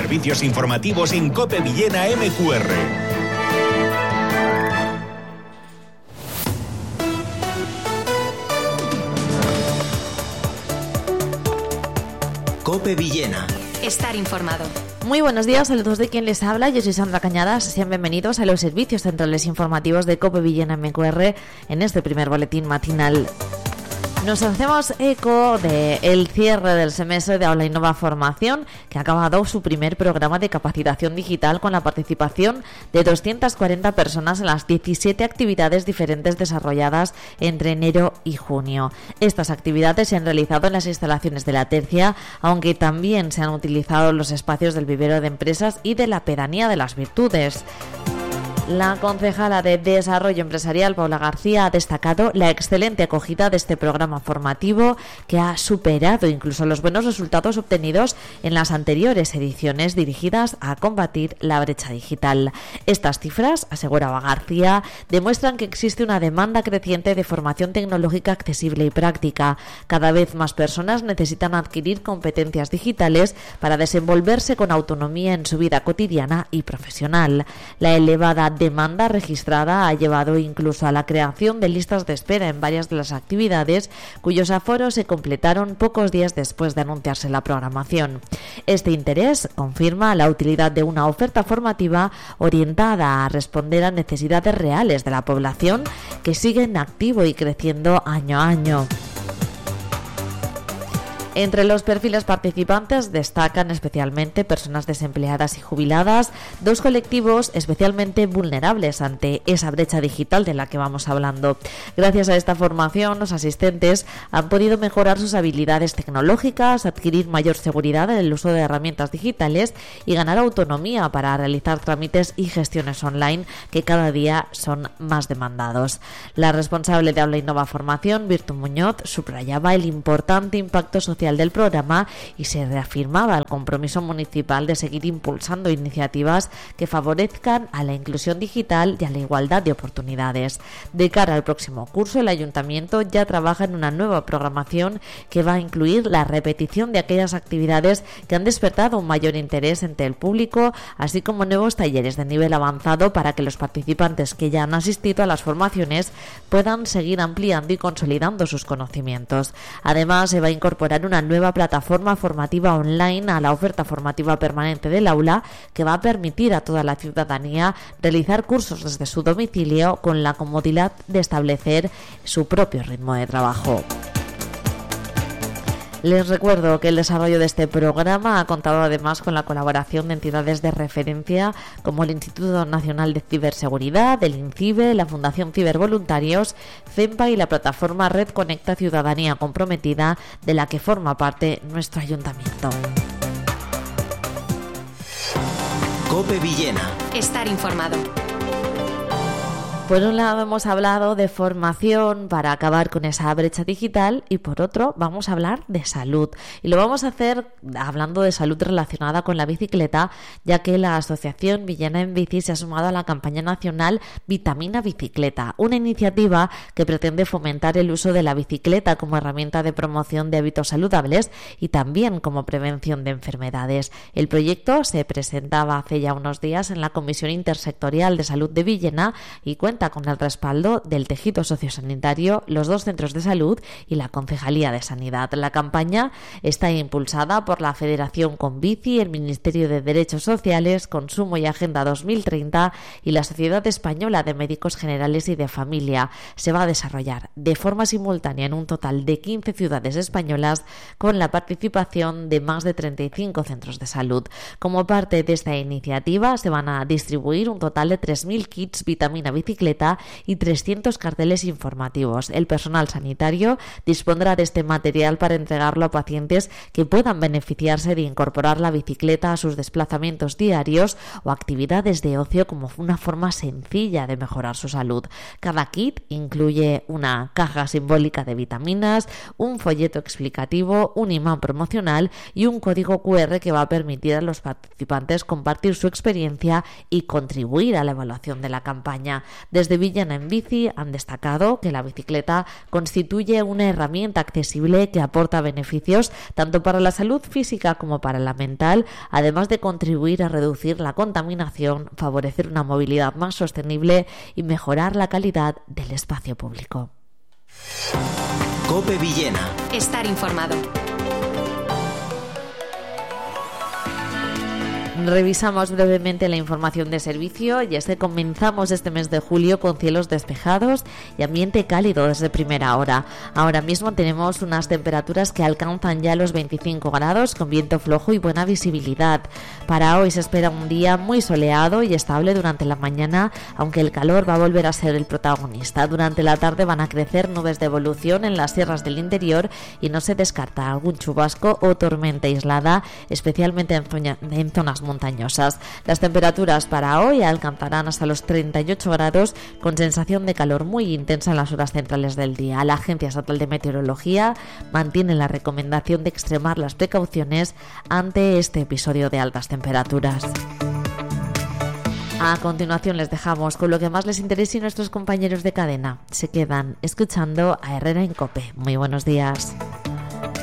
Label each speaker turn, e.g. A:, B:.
A: servicios informativos en COPE Villena MQR.
B: COPE Villena.
C: Estar informado.
D: Muy buenos días, saludos de quien les habla. Yo soy Sandra Cañadas. Sean bienvenidos a los servicios centrales informativos de COPE Villena MQR en este primer boletín matinal. Nos hacemos eco del cierre del semestre de Aula Innova Formación, que ha acabado su primer programa de capacitación digital con la participación de 240 personas en las 17 actividades diferentes desarrolladas entre enero y junio. Estas actividades se han realizado en las instalaciones de la Tercia, aunque también se han utilizado los espacios del vivero de empresas y de la pedanía de las Virtudes. La concejala de Desarrollo Empresarial, Paula García, ha destacado la excelente acogida de este programa formativo, que ha superado incluso los buenos resultados obtenidos en las anteriores ediciones dirigidas a combatir la brecha digital. Estas cifras, aseguraba García, demuestran que existe una demanda creciente de formación tecnológica accesible y práctica. Cada vez más personas necesitan adquirir competencias digitales para desenvolverse con autonomía en su vida cotidiana y profesional. La elevada demanda registrada ha llevado incluso a la creación de listas de espera en varias de las actividades, cuyos aforos se completaron pocos días después de anunciarse la programación. Este interés confirma la utilidad de una oferta formativa orientada a responder a necesidades reales de la población, que sigue en activo y creciendo año a año. Entre los perfiles participantes destacan especialmente personas desempleadas y jubiladas, dos colectivos especialmente vulnerables ante esa brecha digital de la que vamos hablando. Gracias a esta formación, los asistentes han podido mejorar sus habilidades tecnológicas, adquirir mayor seguridad en el uso de herramientas digitales y ganar autonomía para realizar trámites y gestiones online, que cada día son más demandados. La responsable de Aula Innova Formación, Virtu Muñoz, subrayaba el importante impacto social del programa y se reafirmaba el compromiso municipal de seguir impulsando iniciativas que favorezcan a la inclusión digital y a la igualdad de oportunidades. De cara al próximo curso, el Ayuntamiento ya trabaja en una nueva programación que va a incluir la repetición de aquellas actividades que han despertado un mayor interés entre el público, así como nuevos talleres de nivel avanzado para que los participantes que ya han asistido a las formaciones puedan seguir ampliando y consolidando sus conocimientos. Además, se va a incorporar una nueva plataforma formativa online a la oferta formativa permanente del aula, que va a permitir a toda la ciudadanía realizar cursos desde su domicilio con la comodidad de establecer su propio ritmo de trabajo. Les recuerdo que el desarrollo de este programa ha contado además con la colaboración de entidades de referencia como el Instituto Nacional de Ciberseguridad, el INCIBE, la Fundación Cibervoluntarios, CEMPA y la plataforma Red Conecta Ciudadanía Comprometida, de la que forma parte nuestro ayuntamiento.
B: COPE Villena.
C: Estar informado.
D: Por un lado hemos hablado de formación para acabar con esa brecha digital y por otro vamos a hablar de salud. Y lo vamos a hacer hablando de salud relacionada con la bicicleta, ya que la Asociación Villena en Bici se ha sumado a la campaña nacional Vitamina Bicicleta, una iniciativa que pretende fomentar el uso de la bicicleta como herramienta de promoción de hábitos saludables y también como prevención de enfermedades. El proyecto se presentaba hace ya unos días en la Comisión Intersectorial de Salud de Villena y cuenta con el respaldo del tejido sociosanitario, los dos centros de salud y la Concejalía de Sanidad. La campaña está impulsada por la Federación Con Bici, el Ministerio de Derechos Sociales, Consumo y Agenda 2030 y la Sociedad Española de Médicos Generales y de Familia. Se va a desarrollar de forma simultánea en un total de 15 ciudades españolas, con la participación de más de 35 centros de salud. Como parte de esta iniciativa se van a distribuir un total de 3.000 kits Vitamina Bicicleta y 300 carteles informativos. El personal sanitario dispondrá de este material para entregarlo a pacientes que puedan beneficiarse de incorporar la bicicleta a sus desplazamientos diarios o actividades de ocio como una forma sencilla de mejorar su salud. Cada kit incluye una caja simbólica de vitaminas, un folleto explicativo, un imán promocional y un código QR que va a permitir a los participantes compartir su experiencia y contribuir a la evaluación de la campaña. Desde Villena en Bici han destacado que la bicicleta constituye una herramienta accesible que aporta beneficios tanto para la salud física como para la mental, además de contribuir a reducir la contaminación, favorecer una movilidad más sostenible y mejorar la calidad del espacio público.
B: COPE Villena.
C: Estar informado.
D: Revisamos brevemente la información de servicio y comenzamos este mes de julio con cielos despejados y ambiente cálido desde primera hora. Ahora mismo tenemos unas temperaturas que alcanzan ya los 25 grados con viento flojo y buena visibilidad. Para hoy se espera un día muy soleado y estable durante la mañana, aunque el calor va a volver a ser el protagonista. Durante la tarde van a crecer nubes de evolución en las sierras del interior y no se descarta algún chubasco o tormenta aislada, especialmente en zonas montañosas. Las temperaturas para hoy alcanzarán hasta los 38 grados con sensación de calor muy intensa en las horas centrales del día. La Agencia Estatal de Meteorología mantiene la recomendación de extremar las precauciones ante este episodio de altas temperaturas. A continuación les dejamos con lo que más les interese y nuestros compañeros de cadena se quedan escuchando a Herrera en COPE. Muy buenos días.